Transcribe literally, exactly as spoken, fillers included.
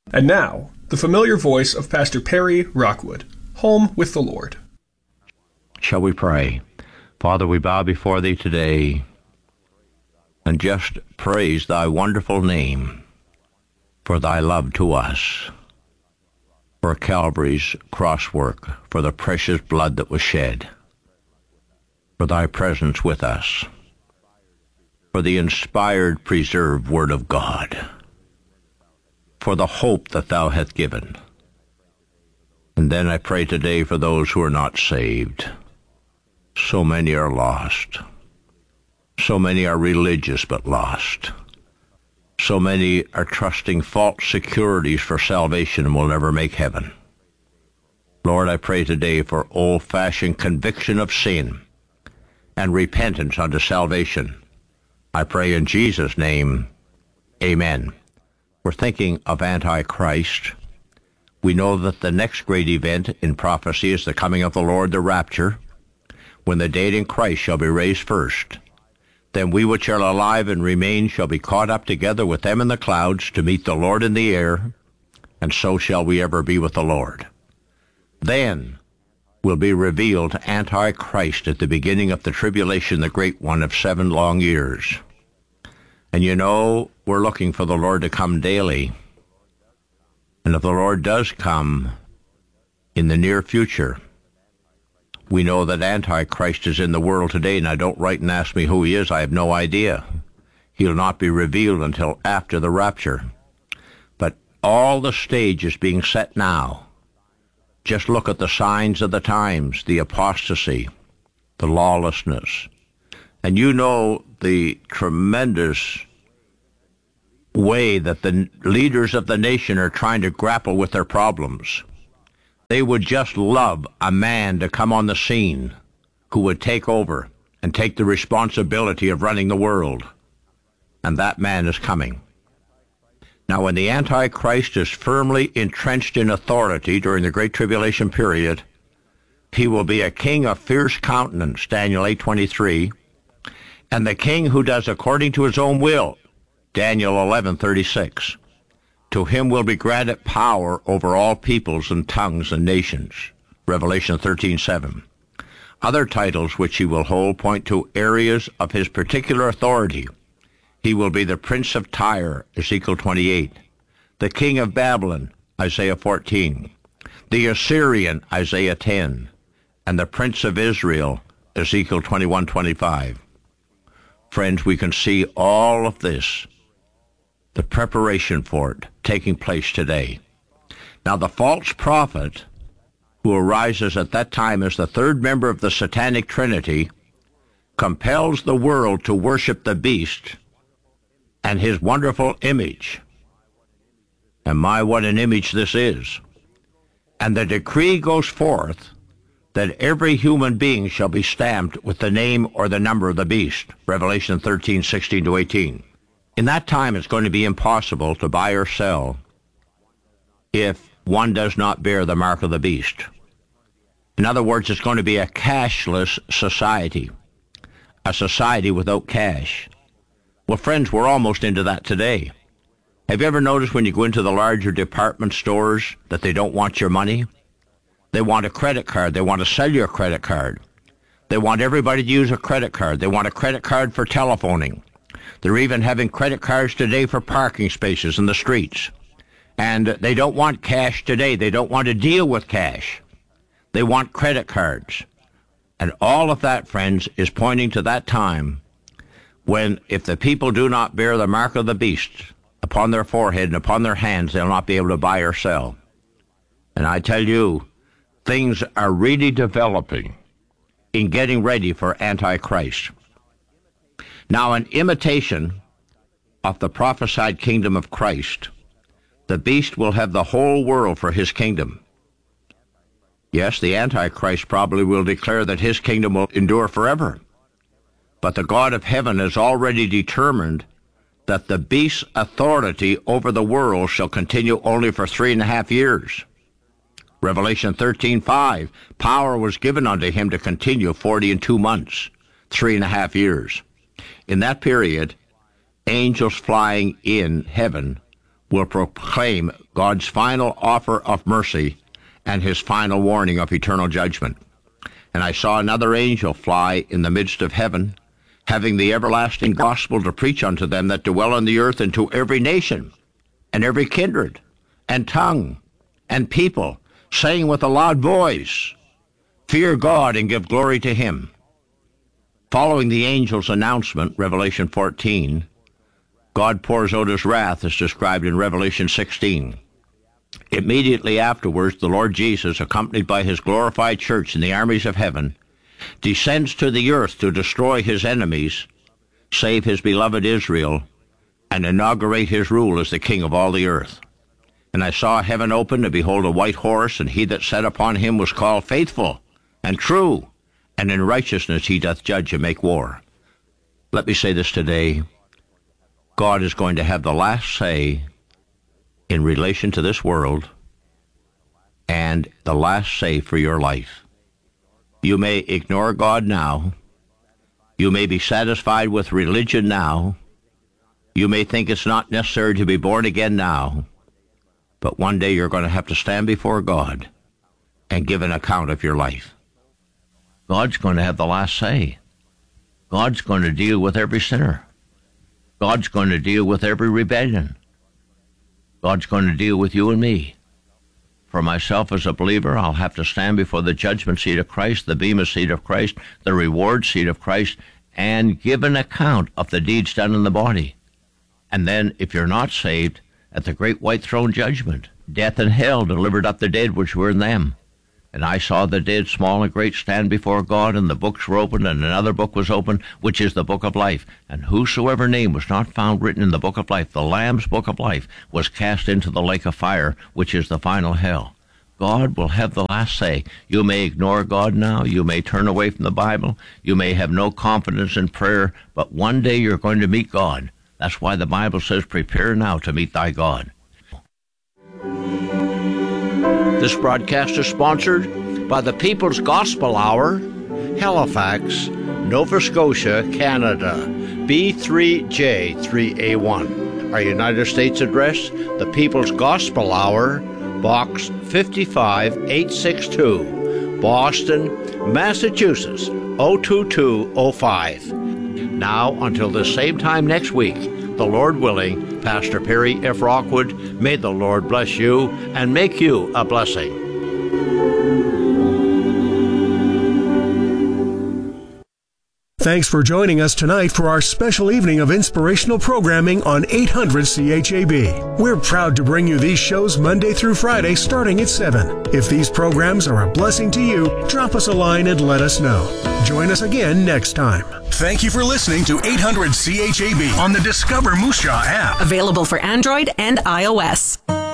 And now, the familiar voice of Pastor Perry Rockwood, Home with the Lord. Shall we pray? Father, we bow before Thee today and just praise Thy wonderful name for Thy love to us, for Calvary's cross work, for the precious blood that was shed, for Thy presence with us, for the inspired, preserved Word of God, for the hope that Thou hast given. And then I pray today for those who are not saved. So many are lost. So many are religious but lost. So many are trusting false securities for salvation and will never make heaven. Lord, I pray today for old-fashioned conviction of sin and repentance unto salvation. I pray in Jesus' name, amen. We're thinking of Antichrist. We know that the next great event in prophecy is the coming of the Lord, the rapture, when the dead in Christ shall be raised first. Then we which are alive and remain shall be caught up together with them in the clouds to meet the Lord in the air, and so shall we ever be with the Lord. Then will be revealed Antichrist at the beginning of the tribulation, the great one of seven long years. And you know, we're looking for the Lord to come daily. And if the Lord does come in the near future, we know that Antichrist is in the world today. Now, don't write and ask me who he is. I have no idea. He'll not be revealed until after the rapture. But all the stage is being set now. Just look at the signs of the times, the apostasy, the lawlessness. And you know the tremendous way that the leaders of the nation are trying to grapple with their problems. They would just love a man to come on the scene who would take over and take the responsibility of running the world. And that man is coming. Now, when the Antichrist is firmly entrenched in authority during the Great Tribulation period, he will be a king of fierce countenance, Daniel eight twenty-three, and the king who does according to his own will, Daniel eleven thirty-six. To him will be granted power over all peoples and tongues and nations, Revelation thirteen seven. Other titles which he will hold point to areas of his particular authority. He will be the Prince of Tyre, Ezekiel twenty-eight, the King of Babylon, Isaiah fourteen, the Assyrian, Isaiah ten, and the Prince of Israel, Ezekiel twenty-one twenty-five. Friends, we can see all of this, the preparation for it, taking place today. Now, the false prophet, who arises at that time as the third member of the Satanic Trinity, compels the world to worship the beast and his wonderful image. And my, what an image this is. And the decree goes forth that every human being shall be stamped with the name or the number of the beast, Revelation thirteen sixteen to eighteen. In that time, it's going to be impossible to buy or sell if one does not bear the mark of the beast. In other words, it's going to be a cashless society, a society without cash. Well, friends, we're almost into that today. Have you ever noticed when you go into the larger department stores that they don't want your money? They want a credit card. They want to sell you a credit card. They want everybody to use a credit card. They want a credit card for telephoning. They're even having credit cards today for parking spaces in the streets. And they don't want cash today. They don't want to deal with cash. They want credit cards. And all of that, friends, is pointing to that time when, if the people do not bear the mark of the beast upon their forehead and upon their hands, they'll not be able to buy or sell. And I tell you, things are really developing in getting ready for Antichrist. Now, in imitation of the prophesied kingdom of Christ, the beast will have the whole world for his kingdom. Yes, the Antichrist probably will declare that his kingdom will endure forever. But the God of heaven has already determined that the beast's authority over the world shall continue only for three and a half years. Revelation thirteen five, power was given unto him to continue forty and two months, three and a half years. In that period, angels flying in heaven will proclaim God's final offer of mercy and his final warning of eternal judgment. And I saw another angel fly in the midst of heaven, having the everlasting gospel to preach unto them that dwell on the earth, and to every nation, and every kindred, and tongue, and people, saying with a loud voice, Fear God and give glory to him. Following the angel's announcement, Revelation fourteen, God pours out his wrath as described in Revelation sixteen. Immediately afterwards, the Lord Jesus, accompanied by his glorified church and the armies of heaven, descends to the earth to destroy his enemies, save his beloved Israel, and inaugurate his rule as the king of all the earth. And I saw heaven open, and behold a white horse, and he that sat upon him was called Faithful and True, and in righteousness he doth judge and make war. Let me say this today. God is going to have the last say in relation to this world, and the last say for your life. You may ignore God now. You may be satisfied with religion now. You may think it's not necessary to be born again now. But one day you're going to have to stand before God and give an account of your life. God's going to have the last say. God's going to deal with every sinner. God's going to deal with every rebellion. God's going to deal with you and me. For myself as a believer, I'll have to stand before the judgment seat of Christ, the bema seat of Christ, the reward seat of Christ, and give an account of the deeds done in the body. And then, if you're not saved, at the great white throne judgment, death and hell delivered up the dead which were in them. And I saw the dead, small and great, stand before God, and the books were opened, and another book was opened, which is the book of life. And whosoever name was not found written in the book of life, the Lamb's book of life, was cast into the lake of fire, which is the final hell. God will have the last say. You may ignore God now. You may turn away from the Bible. You may have no confidence in prayer, but one day you're going to meet God. That's why the Bible says, prepare now to meet thy God. This broadcast is sponsored by the People's Gospel Hour, Halifax, Nova Scotia, Canada, B three J three A one. Our United States address, the People's Gospel Hour, Box five eight six two, Boston, Massachusetts, oh two two oh five. Now, until the same time next week, the Lord willing, Pastor Perry F. Rockwood, may the Lord bless you and make you a blessing. Thanks for joining us tonight for our special evening of inspirational programming on eight hundred C H A B. We're proud to bring you these shows Monday through Friday starting at seven. If these programs are a blessing to you, drop us a line and let us know. Join us again next time. Thank you for listening to eight hundred C H A B on the Discover Moose Jaw app. Available for Android and iOS.